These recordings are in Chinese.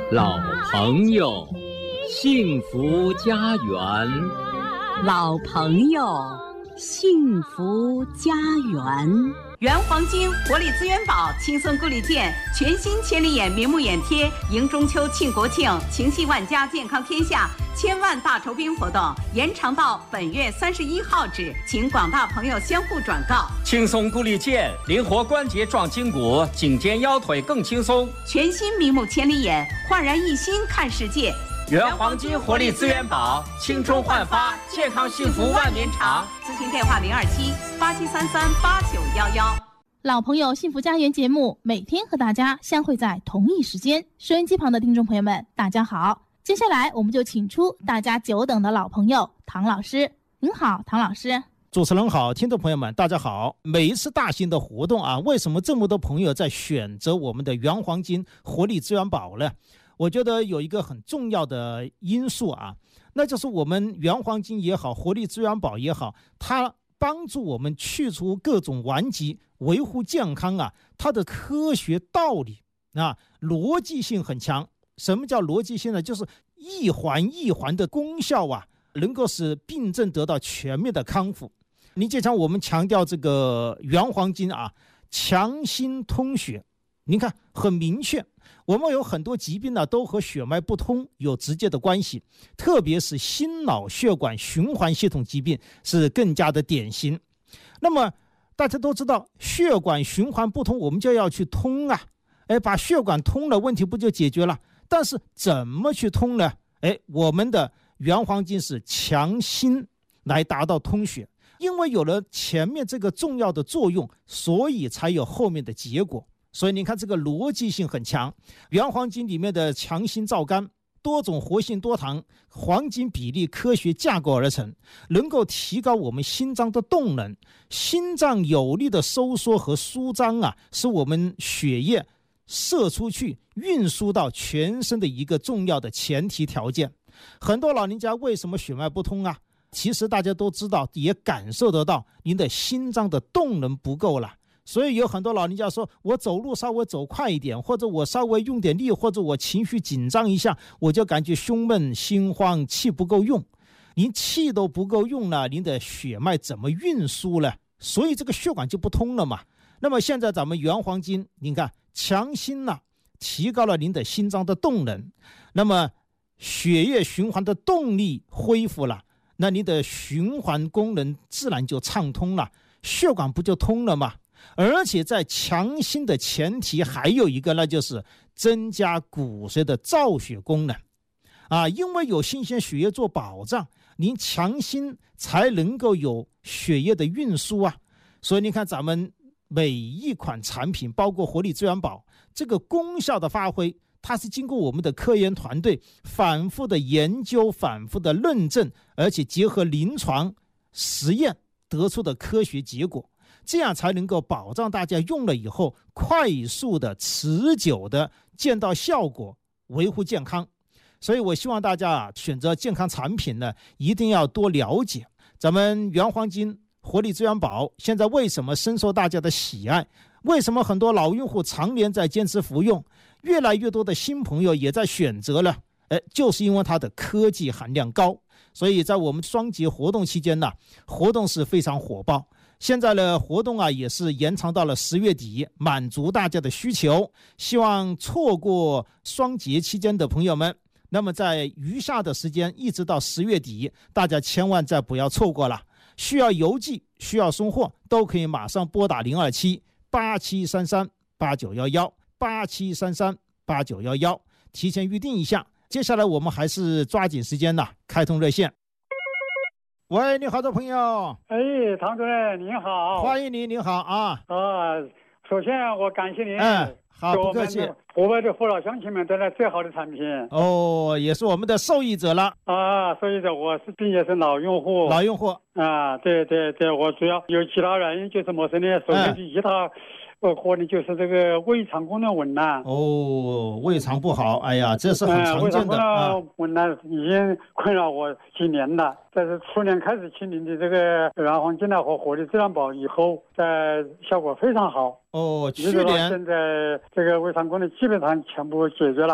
老朋友，幸福家园。 老朋友，幸福家园。 原黄金活力资源宝轻松顾里健全新千里眼明目眼贴，迎中秋庆国庆，情系万家，健康天下千万大酬宾活动延长到本月31号止，请广大朋友相互转告。 轻松顾里健，灵活关节壮筋骨，颈肩腰腿更轻松。 全新明目千里眼，焕然一新看世界。 原黄金活力资源宝，青春焕发，健康幸福万年长。 咨询电话027-8733-8911。 老朋友幸福家园节目每天和大家相会在同一时间，收音机旁的听众朋友们大家好。接下来我们就请出大家久等的老朋友唐老师。您好，唐老师。 主持人好，听众朋友们大家好。每一次大型的活动啊，为什么这么多朋友在选择我们的原黄金活力资源宝呢？我觉得有一个很重要的因素啊，那就是我们原黄金也好，活力资源宝也好，它帮助我们去除各种顽疾，维护健康啊，它的科学道理啊，逻辑性很强。什么叫逻辑性呢？就是一环一环的功效啊，能够使病症得到全面的康复。你就像我们强调这个原黄金啊，强心通血，你看很明确。我们有很多疾病呢，都和血脉不通有直接的关系，特别是心脑血管循环系统疾病是更加的典型。那么大家都知道，血管循环不通，我们就要去通啊，把血管通了，问题不就解决了？但是怎么去通呢？我们的原黄金是强心来达到通血，因为有了前面这个重要的作用，所以才有后面的结果。所以你看这个逻辑性很强，原黄金里面的强心燥肝，多种活性多糖黄金比例科学架构而成，能够提高我们心脏的动能，心脏有力的收缩和舒张啊，是我们血液射出去运输到全身的一个重要的前提条件。很多老人家为什么血脉不通啊？其实大家都知道，也感受得到您的心脏的动能不够了。所以有很多老人家说，我走路稍微走快一点，或者我稍微用点力，或者我情绪紧张一下，我就感觉胸闷心慌，气不够用。您气都不够用了，您的血脉怎么运输呢？所以这个血管就不通了嘛。那么现在咱们原黄金，您看强心了，提高了您的心脏的动能，那么血液循环的动力恢复了，那您的循环功能自然就畅通了，血管不就通了吗？而且在强心的前提还有一个，那就是增加骨髓的造血功能啊，因为有新鲜血液做保障，您强心才能够有血液的运输啊。所以你看咱们每一款产品，包括活力资源宝，这个功效的发挥，它是经过我们的科研团队反复的研究，反复的论证，而且结合临床实验得出的科学结果，这样才能够保障大家用了以后快速的持久的见到效果，维护健康。所以我希望大家选择健康产品呢，一定要多了解咱们原黄金活力资源宝现在为什么深受大家的喜爱，为什么很多老用户常年在坚持服用，越来越多的新朋友也在选择了，就是因为它的科技含量高。所以在我们双节活动期间呢，活动是非常火爆。现在的活动啊，也是延长到了10月底，满足大家的需求。希望错过双节期间的朋友们，那么在余下的时间一直到10月底，大家千万再不要错过了。需要邮寄，需要送货，都可以马上拨打027-8733-8911，8733-8911，提前预定一下。接下来我们还是抓紧时间呢，开通热线。喂，你好的朋友。 唐主任您好。 欢迎您，您好啊。 首先我感谢您。 好，不客气。 湖北的父老乡亲们得来最好的产品。 也是我们的受益者了。 受益者，我并且是老用户。 老用户。 对，我主要有其他原因就是么事呢？首先是其他。可能就是这个胃肠功能紊乱。 胃肠不好，哎呀，这是很常见的。胃肠紊乱已经困扰我几年了。但是去年开始清零的这个原黄金和活力资源宝以后，效果非常好。 去年现在这个胃肠功能基本上全部解决了。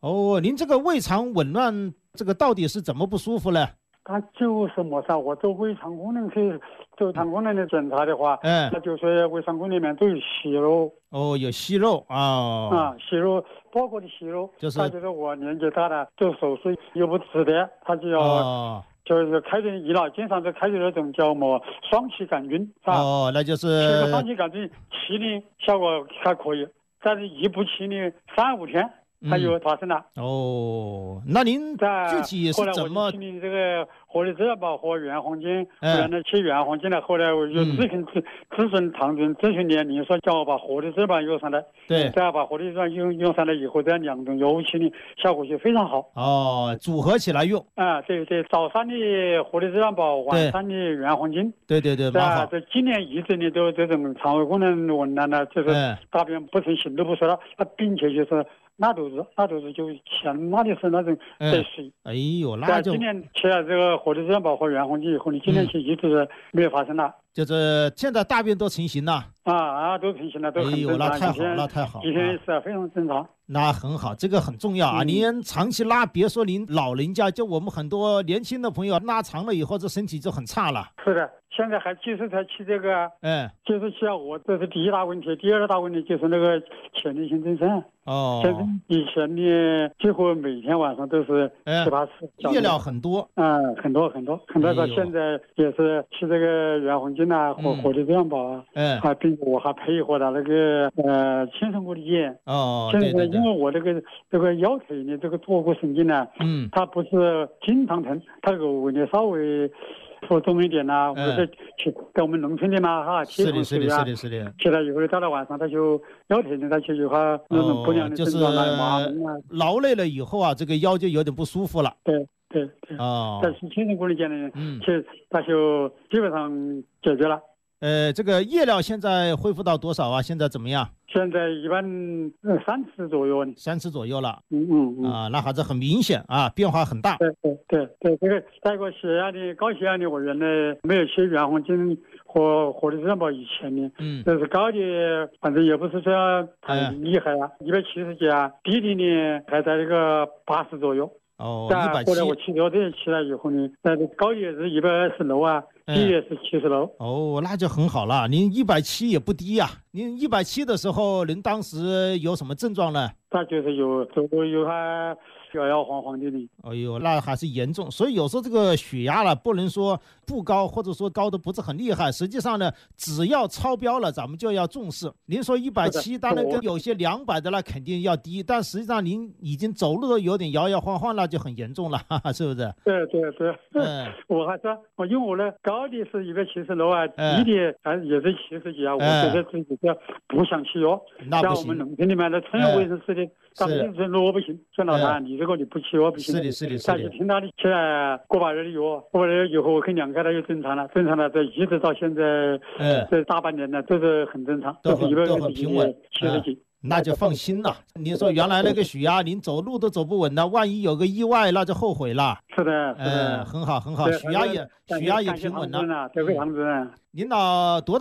哦，您这个胃肠紊乱，这个到底是怎么不舒服呢？ 他就是没啥，我做胃肠功能去做肠功能的检查的话，他就说胃肠功能里面都有息肉。 哦，有息肉啊。 息肉，包括的息肉， 就是他觉得我年纪大了，做手术又不值得，他就要。就是开的医疗经常是开的那种叫么双歧杆菌，是吧？ 那就是这个双歧杆菌期呢效果还可以，但是一不期呢3-5天它又发生了。 那您具体是怎么？ 后来我就请这个活力自然宝和原黄金，原来吃原黄金了，后来我就咨询唐总咨询你说叫我把活力自然宝用上来， 对， 再把活力自然用上来以后，这2种药物期呢效果就非常好。 组合起来用。 对，早上的活力自然宝，晚上的原黄金。对，蛮好。这今年一直呢都这种肠胃功能紊乱呢，就是大便不成形都不说了，并且就是拉肚子就前拉的是那种得水。 哎呦，那就今年吃了这个活力自然宝和原黄金以后，你今年是一直没有发生了。 就是现在大便都成型了。 都成型了，都很正常。 那太好，那太好。 今天是非常正常。 那很好，这个很重要啊！您长期拉，别说您老人家，就我们很多年轻的朋友拉长了以后，这身体就很差了。 是的，现在还继续在吃这个，继续吃我这是第一大问题，第二大问题就是那个前列腺增生。以前呢，几乎每天晚上都是7-8次， 夜料很多。 很多到现在也是吃这个原黄金啊，和活力自然宝啊，并且我还配合了那个青松骨力健。 对， 因为我这个腰腿呢，这个坐骨神经呢，它不是经常疼，它这个胃呢稍微浮重一点呐，或者是在我们农村的嘛贴桶水啊，是的。起来以后到了晚上，它就腰腿呢，它就有那种不良的症状麻木啊。 劳累了以后啊，这个腰就有点不舒服了。 对。但是青松骨力健呢，其实它就基本上解决了。 这个夜料现在恢复到多少啊？现在怎么样？ 现在一般3次左右。 3次左右了。那还是很明显啊，变化很大。 对，这个再一个高血压呢，我原来没有吃原黄金和活力自然宝以前呢，但是高的反正也不是说太厉害啊，170几啊，低的呢还在这个80左右。 170。 后来我吃药这起来以后呢，高也是126啊，低也是76。 那就很好了。您170也不低呀。您170的时候，您当时有什么症状呢？ 他就是有他摇晃晃的。 那还是严重。所以有时候这个血压了，不能说不高，或者说高的不是很厉害。实际上呢，只要超标了，咱们就要重视。您说170，当然跟有些200的那肯定要低，但实际上您已经走路都有点摇摇晃晃，那就很严重了，是不是？ 对。我还说，因为我呢高的是176啊，低的也是70几啊，我觉得自己不想吃药。像我们农村里面的村卫生室的，他们就说我不行，说老大你这个你不吃药不行。 是的。 但是听他的吃了过把日的药，以后我跟2开他就正常了，这一直到现在，这大半年呢都是很正常， 都很平稳 ，70几。 那就放心了。您说原来那个血压，您走路都走不稳了，万一有个意外，那就后悔了。 是的。 很好，血压也平稳了。 这位唐主任， 您老多大？